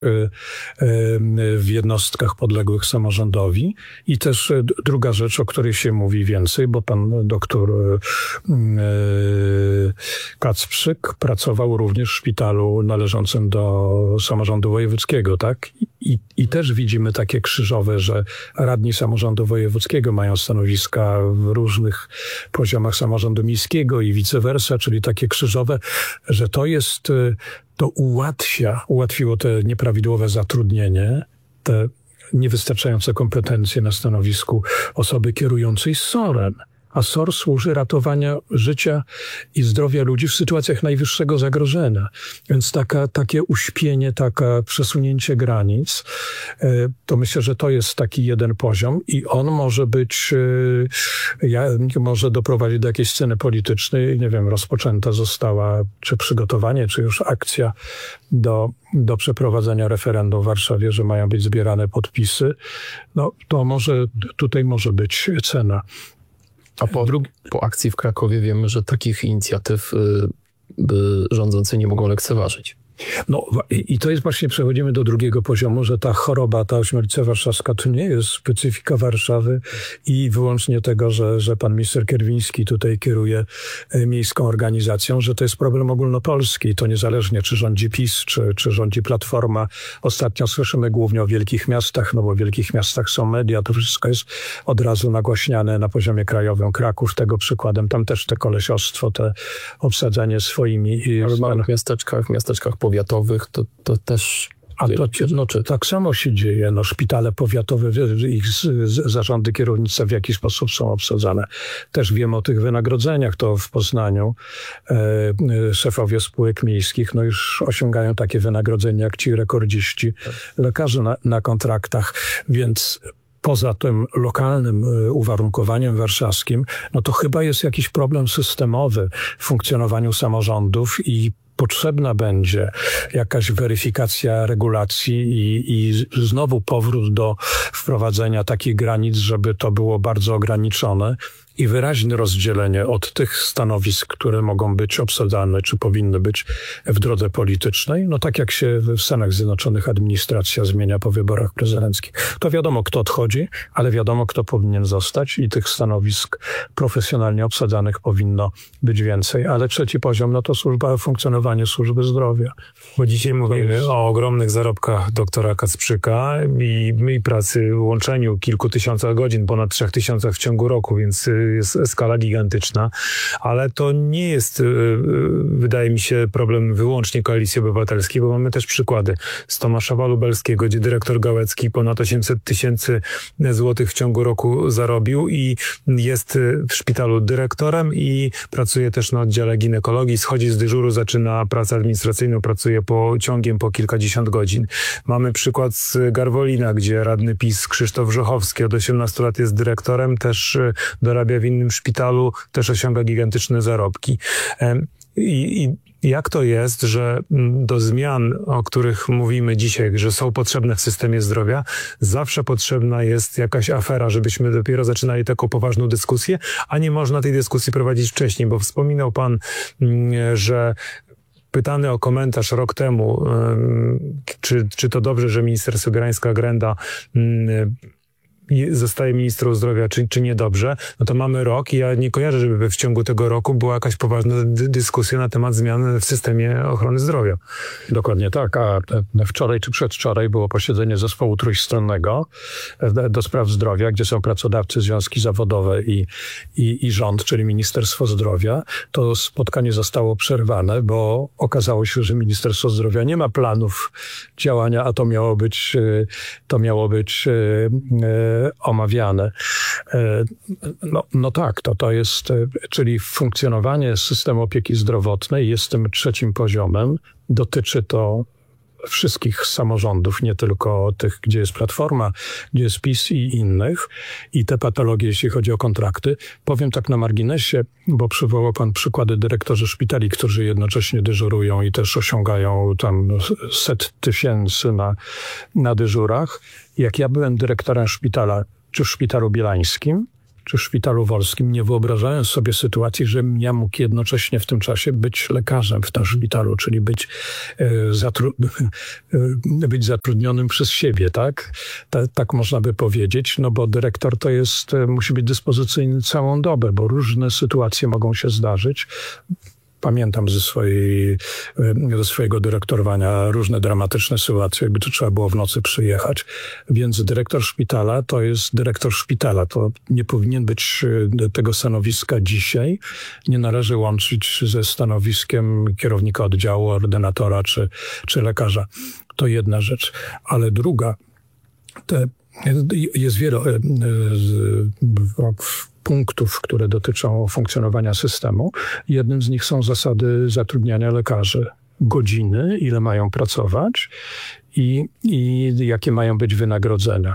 w jednostkach podległych samorządowi. I też druga rzecz, o której się mówi więcej, bo pan doktor Kacprzyk pracował również w szpitalu należącym do samorządu wojewódzkiego, tak? I też widzimy takie krzyżowe, że radni samorządu wojewódzkiego mają stanowiska w różnych poziomach samorządu miejskiego i vice versa, czyli takie krzyżowe, że to ułatwiło te nieprawidłowe zatrudnienie, te niewystarczające kompetencje na stanowisku osoby kierującej SOR-em. A SOR służy ratowania życia i zdrowia ludzi w sytuacjach najwyższego zagrożenia. Więc takie uśpienie, takie przesunięcie granic, to myślę, że to jest taki jeden poziom i on może może doprowadzić do jakiejś sceny politycznej. Nie wiem, rozpoczęta została, czy przygotowanie, czy już akcja do przeprowadzenia referendum w Warszawie, że mają być zbierane podpisy. No to tutaj może być cena. A po akcji w Krakowie wiemy, że takich inicjatyw rządzący nie mogą lekceważyć. No i to jest właśnie, przechodzimy do drugiego poziomu, że ta choroba, ta ośmiornica warszawska to nie jest specyfika Warszawy i wyłącznie tego, że pan minister Kierwiński tutaj kieruje miejską organizacją, że to jest problem ogólnopolski. To niezależnie czy rządzi PiS, czy rządzi Platforma. Ostatnio słyszymy głównie o wielkich miastach, no bo w wielkich miastach są media, to wszystko jest od razu nagłaśniane na poziomie krajowym. Kraków tego przykładem, tam też te kolesiostwo, te obsadzanie swoimi... Ale w małych miasteczkach powiatowych to też... Tak samo się dzieje. Szpitale powiatowe, ich zarządy kierownictwa w jaki sposób są obsadzane. Też wiem o tych wynagrodzeniach. To w Poznaniu szefowie spółek miejskich już osiągają takie wynagrodzenia jak ci rekordziści lekarzy na kontraktach. Więc poza tym lokalnym uwarunkowaniem warszawskim, to chyba jest jakiś problem systemowy w funkcjonowaniu samorządów i potrzebna będzie jakaś weryfikacja regulacji i znowu powrót do wprowadzenia takich granic, żeby to było bardzo ograniczone i wyraźne rozdzielenie od tych stanowisk, które mogą być obsadzane, czy powinny być w drodze politycznej. Tak jak się w Stanach Zjednoczonych administracja zmienia po wyborach prezydenckich. To wiadomo, kto odchodzi, ale wiadomo, kto powinien zostać i tych stanowisk profesjonalnie obsadzanych powinno być więcej. Ale trzeci poziom, to funkcjonowanie służby zdrowia. Bo dzisiaj mówimy o ogromnych zarobkach doktora Kacprzyka i pracy, łączeniu kilku tysiącach godzin, ponad 3000 w ciągu roku, więc jest skala gigantyczna, ale to nie jest, wydaje mi się, problem wyłącznie Koalicji Obywatelskiej, bo mamy też przykłady z Tomaszowa Lubelskiego, gdzie dyrektor Gałecki ponad 800 000 złotych w ciągu roku zarobił i jest w szpitalu dyrektorem i pracuje też na oddziale ginekologii, schodzi z dyżuru, zaczyna pracę administracyjną, pracuje ciągiem po kilkadziesiąt godzin. Mamy przykład z Garwolina, gdzie radny PiS Krzysztof Wrzechowski od 18 lat jest dyrektorem, też dorabia w innym szpitalu, też osiąga gigantyczne zarobki. I jak to jest, że do zmian, o których mówimy dzisiaj, że są potrzebne w systemie zdrowia, zawsze potrzebna jest jakaś afera, żebyśmy dopiero zaczynali taką poważną dyskusję, a nie można tej dyskusji prowadzić wcześniej, bo wspominał pan, że pytany o komentarz rok temu, czy to dobrze, że minister Sobierańska-Grenda zostaje ministrą zdrowia, czy niedobrze, to mamy rok i ja nie kojarzę, żeby w ciągu tego roku była jakaś poważna dyskusja na temat zmian w systemie ochrony zdrowia. Dokładnie tak, a wczoraj czy przedwczoraj było posiedzenie zespołu trójstronnego do spraw zdrowia, gdzie są pracodawcy, związki zawodowe i rząd, czyli Ministerstwo Zdrowia. To spotkanie zostało przerwane, bo okazało się, że Ministerstwo Zdrowia nie ma planów działania, a to miało być omawiane. Tak, to jest, czyli funkcjonowanie systemu opieki zdrowotnej jest tym trzecim poziomem. Dotyczy to wszystkich samorządów, nie tylko tych, gdzie jest Platforma, gdzie jest PiS i innych. I te patologie, jeśli chodzi o kontrakty. Powiem tak na marginesie, bo przywołał pan przykłady dyrektorzy szpitali, którzy jednocześnie dyżurują i też osiągają tam 100 000 na dyżurach. Jak ja byłem dyrektorem szpitala, czy w Szpitalu Bielańskim, czy w Szpitalu Wolskim, nie wyobrażając sobie sytuacji, że ja mógł jednocześnie w tym czasie być lekarzem w tym szpitalu, czyli być zatrudnionym przez siebie, tak? Tak można by powiedzieć, no bo dyrektor to musi być dyspozycyjny całą dobę, bo różne sytuacje mogą się zdarzyć. Pamiętam ze swojego dyrektorowania różne dramatyczne sytuacje, jakby to trzeba było w nocy przyjechać. Więc dyrektor szpitala to jest dyrektor szpitala. To nie powinien być tego stanowiska dzisiaj. Nie należy łączyć ze stanowiskiem kierownika oddziału, ordynatora czy lekarza. To jedna rzecz. Ale druga, jest wiele punktów, które dotyczą funkcjonowania systemu. Jednym z nich są zasady zatrudniania lekarzy. Godziny, ile mają pracować i jakie mają być wynagrodzenia.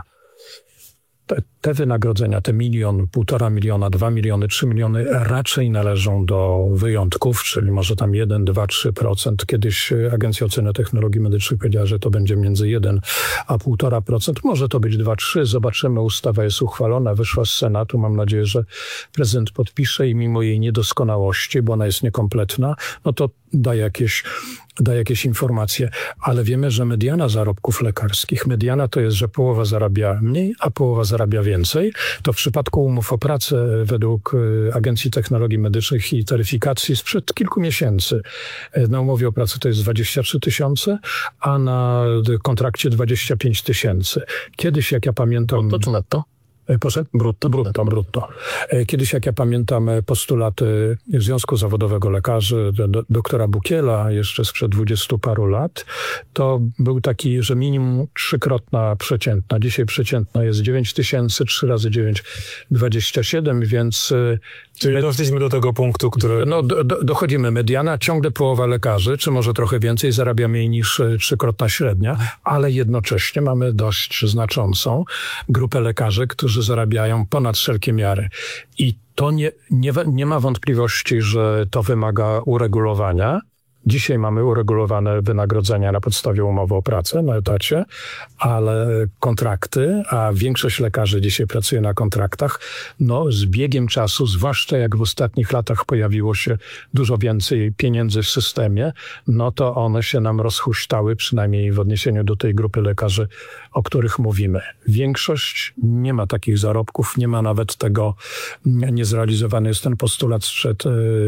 Te wynagrodzenia, te 1 milion, 1,5 miliona, 2 miliony, 3 miliony raczej należą do wyjątków, czyli może tam 1, 2, 3%. Kiedyś Agencja Oceny Technologii Medycznych powiedziała, że to będzie między 1 a 1,5%. Może to być 2, 3. Zobaczymy. Ustawa jest uchwalona, wyszła z Senatu. Mam nadzieję, że prezydent podpisze i mimo jej niedoskonałości, bo ona jest niekompletna, no to da jakieś informacje. Ale wiemy, że mediana zarobków lekarskich, mediana to jest, że połowa zarabia mniej, a połowa zarabia więcej. To w przypadku umów o pracę według Agencji Technologii Medycznych i Taryfikacji sprzed kilku miesięcy na umowie o pracę to jest 23 000, a na kontrakcie 25 000. Kiedyś, jak ja pamiętam... To czy netto? Proszę? Brutto. Kiedyś, jak ja pamiętam, postulaty Związku Zawodowego Lekarzy, doktora Bukiela, jeszcze sprzed 20 paru lat, to był taki, że minimum 3-krotna przeciętna. Dzisiaj przeciętna jest 9 000, 3 razy 9, 27, więc... Czyli doszliśmy do tego punktu, który... No, dochodzimy. Mediana, ciągle połowa lekarzy, czy może trochę więcej, zarabia mniej niż 3-krotna średnia, ale jednocześnie mamy dość znaczącą grupę lekarzy, którzy zarabiają ponad wszelkie miary. I to nie ma wątpliwości, że to wymaga uregulowania. Dzisiaj mamy uregulowane wynagrodzenia na podstawie umowy o pracę na etacie, ale kontrakty, a większość lekarzy dzisiaj pracuje na kontraktach, no z biegiem czasu, zwłaszcza jak w ostatnich latach pojawiło się dużo więcej pieniędzy w systemie, no to one się nam rozhuśtały, przynajmniej w odniesieniu do tej grupy lekarzy, o których mówimy. Większość nie ma takich zarobków, nie ma nawet tego, niezrealizowany jest ten postulat sprzed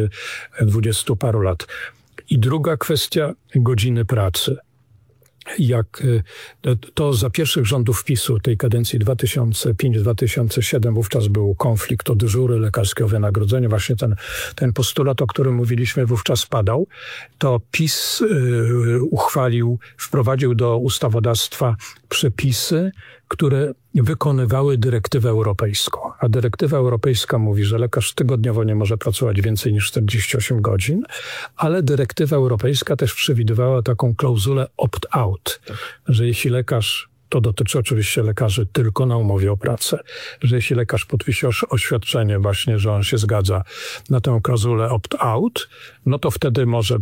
20 paru lat. I druga kwestia, godziny pracy. Jak to za pierwszych rządów PiS-u, tej kadencji 2005-2007, wówczas był konflikt o dyżury lekarskie, o wynagrodzenie, właśnie ten postulat, o którym mówiliśmy, wówczas padał, to PiS wprowadził do ustawodawstwa przepisy, które wykonywały dyrektywę europejską. A dyrektywa europejska mówi, że lekarz tygodniowo nie może pracować więcej niż 48 godzin, ale dyrektywa europejska też przewidywała taką klauzulę opt-out, że jeśli lekarz, to dotyczy oczywiście lekarzy tylko na umowie o pracę, że jeśli lekarz podpisze oświadczenie właśnie, że on się zgadza na tę klauzulę opt-out, no to wtedy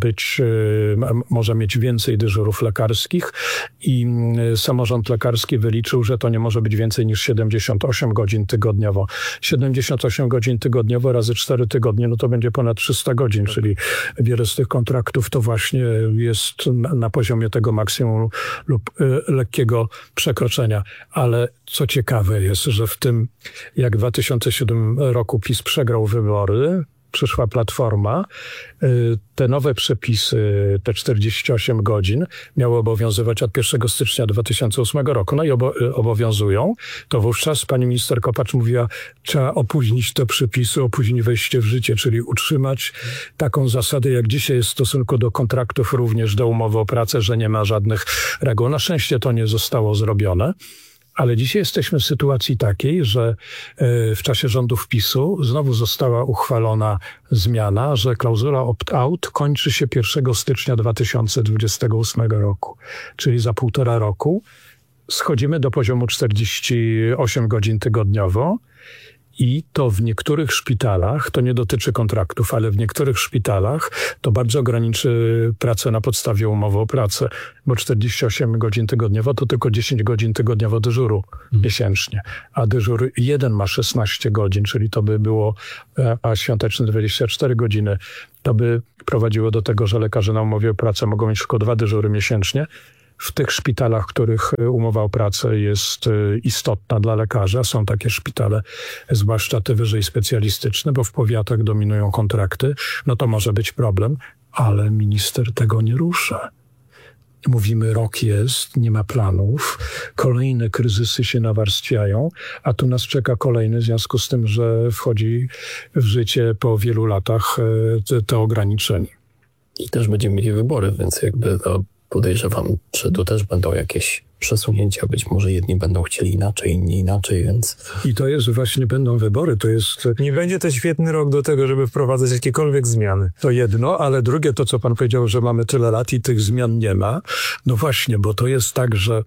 może mieć więcej dyżurów lekarskich i samorząd lekarski wyliczył, że to nie może być więcej niż 78 godzin tygodniowo. 78 godzin tygodniowo razy 4 tygodnie, no to będzie ponad 300 godzin, czyli wiele z tych kontraktów to właśnie jest na poziomie tego maksimum lub lekkiego przekroczenia. Ale co ciekawe jest, że w tym, jak w 2007 roku PiS przegrał wybory, przyszła Platforma, te nowe przepisy, te 48 godzin miały obowiązywać od 1 stycznia 2008 roku. No i obowiązują. To wówczas pani minister Kopacz mówiła, trzeba opóźnić te przepisy, opóźnić wejście w życie, czyli utrzymać taką zasadę, jak dzisiaj jest w stosunku do kontraktów, również do umowy o pracę, że nie ma żadnych reguł. Na szczęście to nie zostało zrobione. Ale dzisiaj jesteśmy w sytuacji takiej, że w czasie rządów PiS-u znowu została uchwalona zmiana, że klauzula opt-out kończy się 1 stycznia 2028 roku. Czyli za 1,5 roku schodzimy do poziomu 48 godzin tygodniowo I to w niektórych szpitalach, to nie dotyczy kontraktów, ale w niektórych szpitalach to bardzo ograniczy pracę na podstawie umowy o pracę, bo 48 godzin tygodniowo to tylko 10 godzin tygodniowo dyżuru miesięcznie, a dyżur jeden ma 16 godzin, czyli to by było, a świąteczne 24 godziny. To by prowadziło do tego, że lekarze na umowie o pracę mogą mieć tylko 2 dyżury miesięcznie. W tych szpitalach, w których umowa o pracę jest istotna dla lekarza, są takie szpitale, zwłaszcza te wyżej specjalistyczne, bo w powiatach dominują kontrakty, no to może być problem, ale minister tego nie rusza. Mówimy, rok jest, nie ma planów, kolejne kryzysy się nawarstwiają, a tu nas czeka kolejny w związku z tym, że wchodzi w życie po wielu latach to ograniczenie. I też będziemy mieli wybory, więc jakby podejrzewam, że tu też będą jakieś przesunięcia. Być może jedni będą chcieli inaczej, inni inaczej, więc... I to jest właśnie, będą wybory, to jest... Nie będzie to świetny rok do tego, żeby wprowadzać jakiekolwiek zmiany. To jedno, ale drugie, to co pan powiedział, że mamy tyle lat i tych zmian nie ma. No właśnie, bo to jest tak, że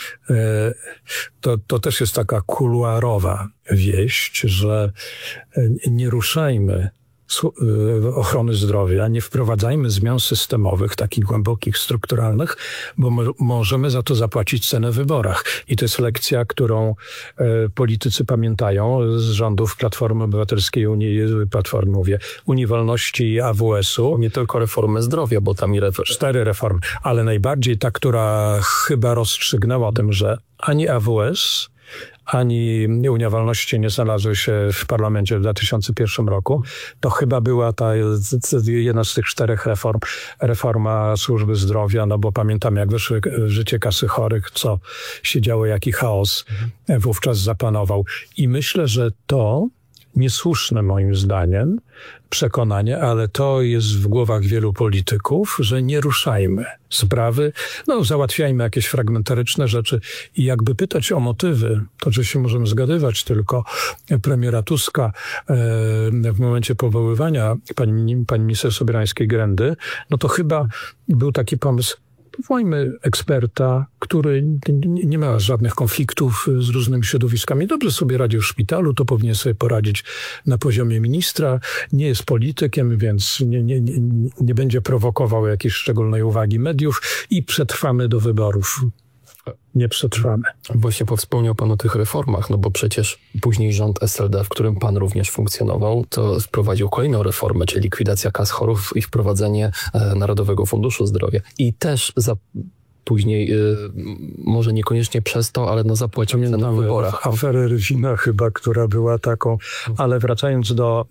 to też jest taka kuluarowa wieść, że nie ruszajmy ochrony zdrowia, nie wprowadzajmy zmian systemowych, takich głębokich, strukturalnych, bo możemy za to zapłacić cenę w wyborach. I to jest lekcja, którą politycy pamiętają z rządów Platformy Obywatelskiej, Unii Wolności i AWS-u. Nie tylko reformy zdrowia, bo tam 4 reformy, ale najbardziej ta, która chyba rozstrzygnęła o tym, że ani AWS, ani Unia Wolności nie znalazły się w parlamencie w 2001 roku, to chyba była ta jedna z tych 4 reform, reforma służby zdrowia, no bo pamiętam, jak weszły w życie kasy chorych, co się działo, jaki chaos wówczas zapanował. I myślę, że to niesłuszne moim zdaniem przekonanie, ale to jest w głowach wielu polityków, że nie ruszajmy sprawy, załatwiajmy jakieś fragmentaryczne rzeczy i jakby pytać o motywy, to że się możemy zgadywać, tylko premiera Tuska w momencie powoływania pani minister Sobierańskiej-Grendy, no to chyba był taki pomysł, powołajmy eksperta, który nie ma żadnych konfliktów z różnymi środowiskami. Dobrze sobie radzi w szpitalu, to powinien sobie poradzić na poziomie ministra. Nie jest politykiem, więc nie będzie prowokował jakiejś szczególnej uwagi mediów i przetrwamy do wyborów. Nie przetrwamy. Właśnie wspomniał pan o tych reformach, no bo przecież później rząd SLD, w którym pan również funkcjonował, to wprowadził kolejną reformę, czyli likwidacja kas chorób i wprowadzenie Narodowego Funduszu Zdrowia. I też później, może niekoniecznie przez to, ale zapłacimy na wyborach. Aferę Rywina chyba, która była taką, ale wracając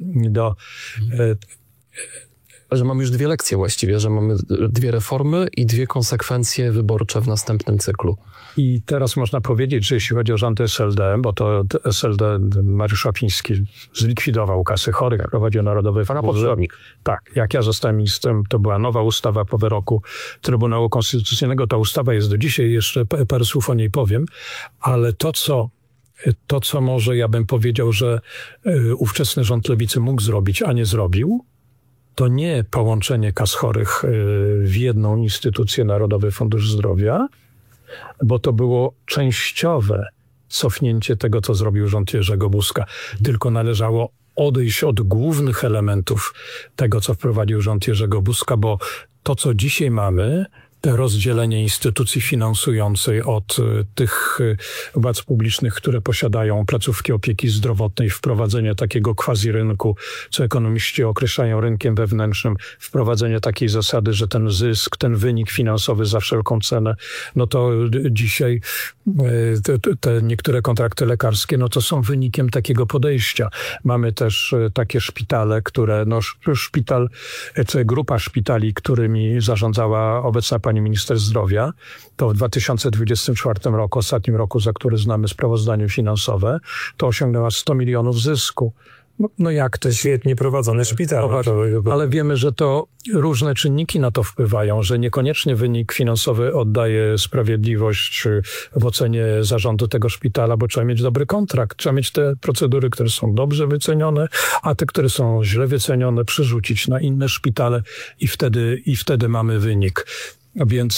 że mamy już 2 lekcje właściwie, że mamy 2 reformy i 2 konsekwencje wyborcze w następnym cyklu. I teraz można powiedzieć, że jeśli chodzi o rząd SLD, bo to SLD Mariusz Szapiński zlikwidował kasy chorych, prowadził Narodowy Fundusz. Tak, jak ja zostałem ministrem, to była nowa ustawa po wyroku Trybunału Konstytucyjnego. Ta ustawa jest do dzisiaj, jeszcze parę słów o niej powiem, ale to, co może ja bym powiedział, że ówczesny rząd Lewicy mógł zrobić, a nie zrobił, to nie połączenie kas chorych w jedną instytucję, Narodowy Fundusz Zdrowia, bo to było częściowe cofnięcie tego, co zrobił rząd Jerzego Buzka. Tylko należało odejść od głównych elementów tego, co wprowadził rząd Jerzego Buzka, bo to, co dzisiaj mamy, te rozdzielenie instytucji finansującej od tych władz publicznych, które posiadają placówki opieki zdrowotnej, wprowadzenie takiego quasi-rynku, co ekonomiści określają rynkiem wewnętrznym, wprowadzenie takiej zasady, że ten zysk, ten wynik finansowy za wszelką cenę, no to dzisiaj te niektóre kontrakty lekarskie, no to są wynikiem takiego podejścia. Mamy też takie szpitale, które, szpital, czy grupa szpitali, którymi zarządzała obecna pani minister zdrowia, to w 2024 roku, ostatnim roku, za który znamy sprawozdanie finansowe, to osiągnęła 100 milionów zysku. No jak to świetnie prowadzone szpitale. Ale wiemy, że to różne czynniki na to wpływają, że niekoniecznie wynik finansowy oddaje sprawiedliwość w ocenie zarządu tego szpitala, bo trzeba mieć dobry kontrakt, trzeba mieć te procedury, które są dobrze wycenione, a te, które są źle wycenione, przerzucić na inne szpitale i wtedy mamy wynik. Więc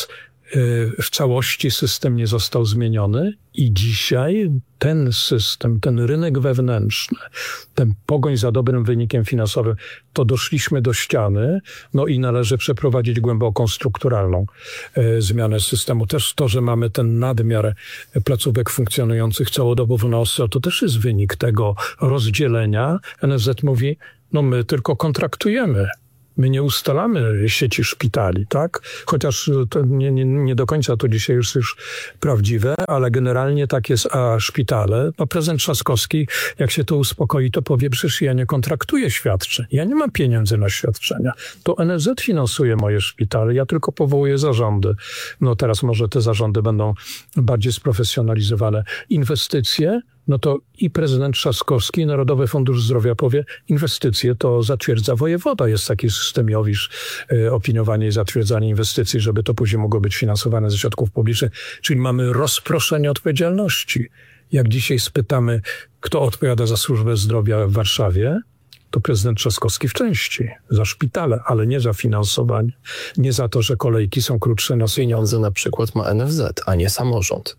w całości system nie został zmieniony i dzisiaj ten system, ten rynek wewnętrzny, ten pogoń za dobrym wynikiem finansowym, to doszliśmy do ściany, no i należy przeprowadzić głęboką strukturalną zmianę systemu. Też to, że mamy ten nadmiar placówek funkcjonujących całodobowo na OSE, to też jest wynik tego rozdzielenia. NFZ mówi, no my tylko kontraktujemy. My nie ustalamy sieci szpitali, tak? Chociaż to nie do końca to dzisiaj już prawdziwe, ale generalnie tak jest, a szpitale, no prezydent Trzaskowski, jak się to uspokoi, to powie, przecież ja nie kontraktuję świadczeń. Ja nie mam pieniędzy na świadczenia. To NFZ finansuje moje szpitale, ja tylko powołuję zarządy. No teraz może te zarządy będą bardziej sprofesjonalizowane. Inwestycje, no to i prezydent Trzaskowski, i Narodowy Fundusz Zdrowia powie, inwestycje to zatwierdza wojewoda. Jest taki system IOWISZ, opiniowanie i zatwierdzanie inwestycji, żeby to później mogło być finansowane ze środków publicznych. Czyli mamy rozproszenie odpowiedzialności. Jak dzisiaj spytamy, kto odpowiada za służbę zdrowia w Warszawie, to prezydent Trzaskowski w części za szpitale, ale nie za finansowanie, nie za to, że kolejki są krótsze. Pieniądze na przykład ma NFZ, a nie samorząd.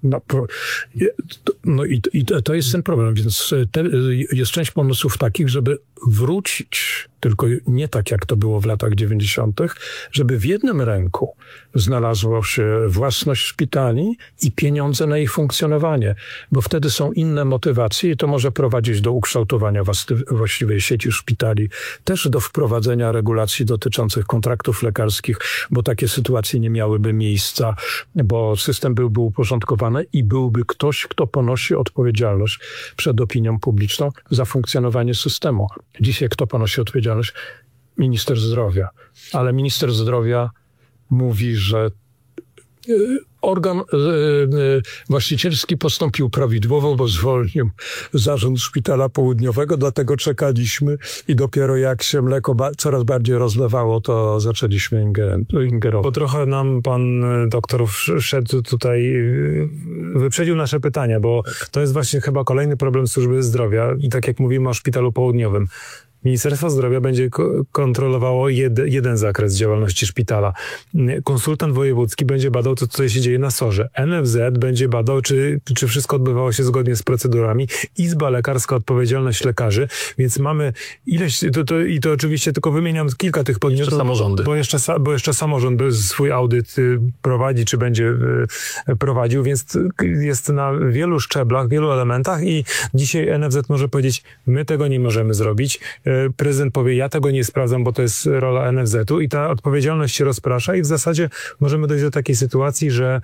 No i to jest ten problem, więc jest część pomysłów takich, żeby wrócić, tylko nie tak jak to było w latach 90., żeby w jednym ręku znalazło się własność szpitali i pieniądze na ich funkcjonowanie, bo wtedy są inne motywacje i to może prowadzić do ukształtowania właściwej sieci szpitali, też do wprowadzenia regulacji dotyczących kontraktów lekarskich, bo takie sytuacje nie miałyby miejsca, bo system byłby uporządkowany i byłby ktoś, kto ponosi odpowiedzialność przed opinią publiczną za funkcjonowanie systemu. Dzisiaj kto ponosi odpowiedzialność? Minister zdrowia. Ale minister zdrowia mówi, że organ właścicielski postąpił prawidłowo, bo zwolnił zarząd Szpitala Południowego, dlatego czekaliśmy i dopiero jak się mleko coraz bardziej rozlewało, to zaczęliśmy ingerować. Bo trochę nam pan doktor wszedł tutaj, wyprzedził nasze pytania, bo to jest właśnie chyba kolejny problem służby zdrowia i tak jak mówimy o Szpitalu Południowym. Ministerstwo Zdrowia będzie kontrolowało jeden zakres działalności szpitala. Konsultant wojewódzki będzie badał, co tutaj się dzieje na SOR-ze. NFZ będzie badał, czy wszystko odbywało się zgodnie z procedurami. Izba lekarska, odpowiedzialność lekarzy. Więc mamy ileś, i to oczywiście tylko wymieniam kilka tych podmiotów. Samorządy. Bo jeszcze samorząd swój audyt prowadzi, czy będzie prowadził, więc jest na wielu szczeblach, wielu elementach i dzisiaj NFZ może powiedzieć, my tego nie możemy zrobić. Prezydent powie, ja tego nie sprawdzam, bo to jest rola NFZ-u i ta odpowiedzialność się rozprasza i w zasadzie możemy dojść do takiej sytuacji, że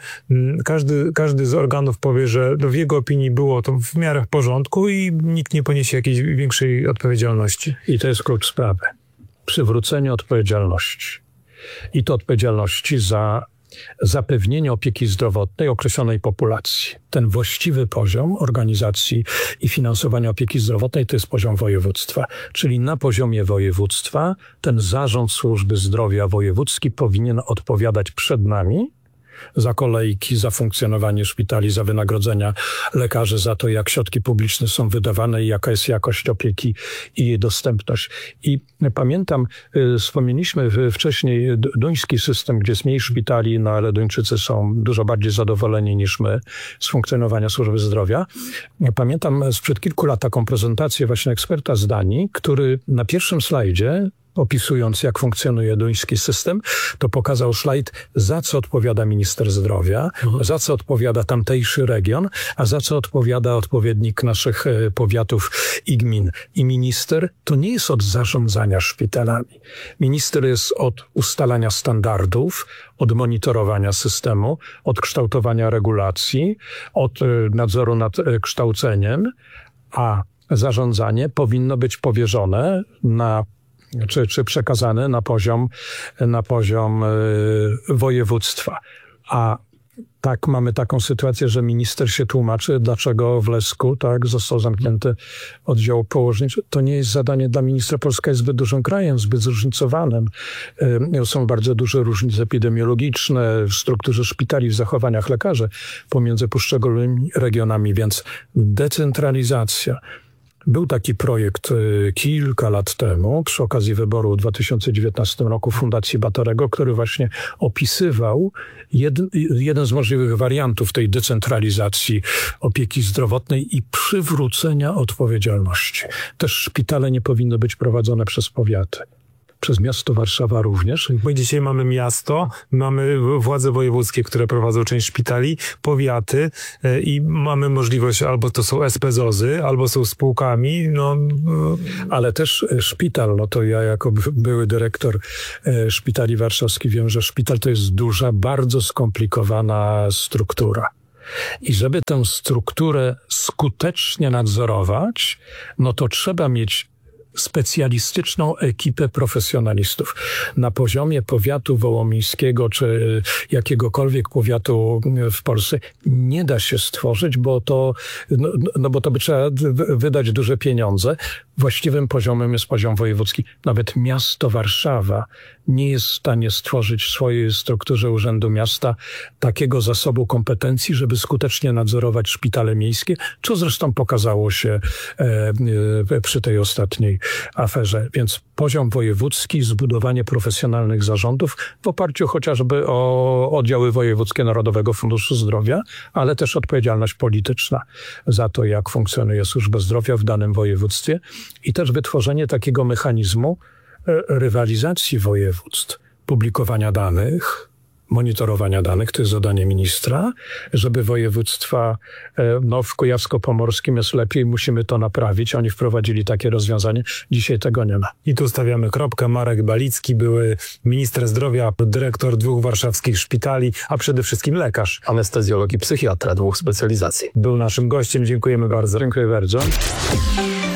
każdy z organów powie, że w jego opinii było to w miarę w porządku i nikt nie poniesie jakiejś większej odpowiedzialności. I to jest klucz sprawy. Przywrócenie odpowiedzialności. I to odpowiedzialności za zapewnienie opieki zdrowotnej określonej populacji. Ten właściwy poziom organizacji i finansowania opieki zdrowotnej to jest poziom województwa. Czyli na poziomie województwa ten zarząd służby zdrowia wojewódzki powinien odpowiadać przed nami za kolejki, za funkcjonowanie szpitali, za wynagrodzenia lekarzy, za to, jak środki publiczne są wydawane i jaka jest jakość opieki i jej dostępność. I pamiętam, wspomnieliśmy wcześniej duński system, gdzie jest mniej szpitali, no ale Duńczycy są dużo bardziej zadowoleni niż my z funkcjonowania służby zdrowia. Pamiętam sprzed kilku lat taką prezentację właśnie eksperta z Danii, który na pierwszym slajdzie, opisując, jak funkcjonuje duński system, to pokazał slajd, za co odpowiada minister zdrowia, za co odpowiada tamtejszy region, a za co odpowiada odpowiednik naszych powiatów i gmin. I minister to nie jest od zarządzania szpitalami. Minister jest od ustalania standardów, od monitorowania systemu, od kształtowania regulacji, od nadzoru nad kształceniem, a zarządzanie powinno być powierzone czy przekazane na poziom województwa. A tak mamy taką sytuację, że minister się tłumaczy, dlaczego w Lesku został zamknięty oddział położniczy. To nie jest zadanie dla ministra. Polska jest zbyt dużym krajem, zbyt zróżnicowanym. Są bardzo duże różnice epidemiologiczne w strukturze szpitali, w zachowaniach lekarzy pomiędzy poszczególnymi regionami, więc decentralizacja, Był taki projekt kilka lat temu, przy okazji wyboru w 2019 roku Fundacji Batorego, który właśnie opisywał jeden z możliwych wariantów tej decentralizacji opieki zdrowotnej i przywrócenia odpowiedzialności. Też szpitale nie powinny być prowadzone przez powiaty. Przez miasto Warszawa również. Bo dzisiaj mamy miasto, mamy władze wojewódzkie, które prowadzą część szpitali, powiaty i mamy możliwość, albo to są SPZOZ-y, albo są spółkami. Ale też szpital, no to ja jako były dyrektor szpitali warszawskich wiem, że szpital to jest duża, bardzo skomplikowana struktura. I żeby tę strukturę skutecznie nadzorować, no to trzeba mieć specjalistyczną ekipę profesjonalistów. Na poziomie powiatu wołomińskiego czy jakiegokolwiek powiatu w Polsce nie da się stworzyć, bo to by trzeba wydać duże pieniądze. Właściwym poziomem jest poziom wojewódzki. Nawet miasto Warszawa nie jest w stanie stworzyć w swojej strukturze Urzędu Miasta takiego zasobu kompetencji, żeby skutecznie nadzorować szpitale miejskie, co zresztą pokazało się przy tej ostatniej aferze. Więc poziom wojewódzki, zbudowanie profesjonalnych zarządów w oparciu chociażby o oddziały wojewódzkie Narodowego Funduszu Zdrowia, ale też odpowiedzialność polityczna za to, jak funkcjonuje służba zdrowia w danym województwie i też wytworzenie takiego mechanizmu rywalizacji województw, publikowania danych, monitorowania danych, to jest zadanie ministra, żeby województwa, w Kujawsko-Pomorskim jest lepiej, musimy to naprawić. Oni wprowadzili takie rozwiązanie. Dzisiaj tego nie ma. I tu stawiamy kropkę. Marek Balicki, były minister zdrowia, dyrektor 2 warszawskich szpitali, a przede wszystkim lekarz. Anestezjolog i psychiatra, 2 specjalizacji. Był naszym gościem. Dziękujemy bardzo. Dziękuję bardzo.